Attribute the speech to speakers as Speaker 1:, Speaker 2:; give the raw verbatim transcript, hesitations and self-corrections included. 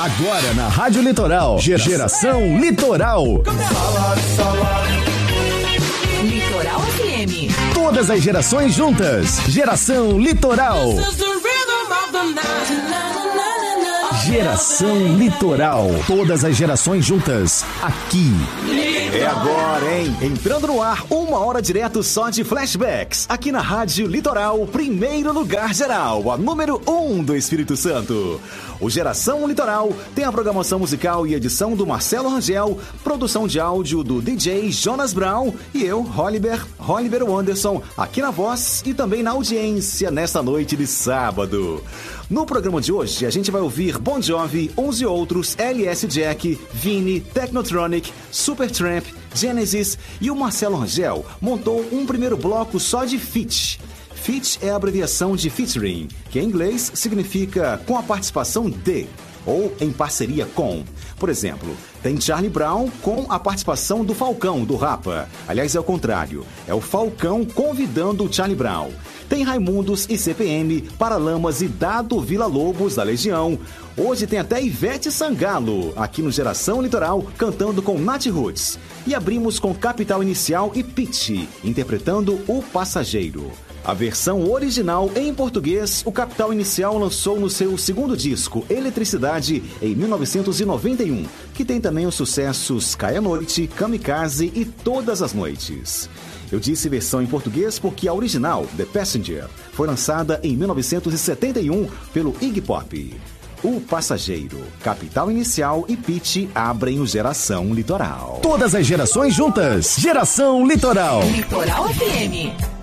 Speaker 1: Agora na Rádio Litoral, Geração, Geração Litoral.
Speaker 2: Litoral F M.
Speaker 1: Todas as gerações juntas. Geração Litoral. Geração Litoral. Todas as gerações juntas. Aqui. É agora, hein? Entrando no ar, uma hora direto só de flashbacks. Aqui na Rádio Litoral, primeiro lugar geral, a número um do Espírito Santo. O Geração Litoral tem a programação musical e edição do Marcelo Rangel, produção de áudio do D J Jonas Brown e eu, Holiber, Holiber Wanderson, aqui na voz e também na audiência nesta noite de sábado. No programa de hoje, a gente vai ouvir Bon Jovi, onze outros, L S Jack, Vini, Technotronic, Supertramp, Genesis e o Marcelo Rangel montou um primeiro bloco só de feat. Feat é a abreviação de featuring, que em inglês significa com a participação de, ou em parceria com. Por exemplo, tem Charlie Brown com a participação do Falcão, do Rapa. Aliás, é o contrário, é o Falcão convidando o Charlie Brown. Tem Raimundos e C P M, Paralamas e Dado Villa-Lobos da Legião. Hoje tem até Ivete Sangalo, aqui no Geração Litoral, cantando com Nath Roots. E abrimos com Capital Inicial e Pitty, interpretando O Passageiro. A versão original em português, o Capital Inicial lançou no seu segundo disco, Eletricidade, em mil novecentos e noventa e um, que tem também os sucessos Cai a Noite, Kamikaze e Todas as Noites. Eu disse versão em português porque a original, The Passenger, foi lançada em mil novecentos e setenta e um pelo Iggy Pop. O Passageiro, Capital Inicial e Pitty abrem o Geração Litoral. Todas as gerações juntas. Geração Litoral.
Speaker 2: Litoral F M.